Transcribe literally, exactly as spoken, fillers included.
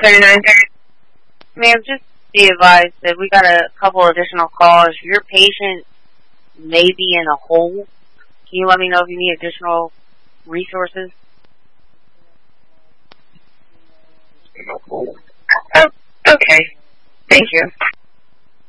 thirty-nine. Ma'am, just be advised that we got a couple additional calls. Your patient may be in a hole. Can you let me know if you need additional resources? In a hole. Oh, okay. Thank you.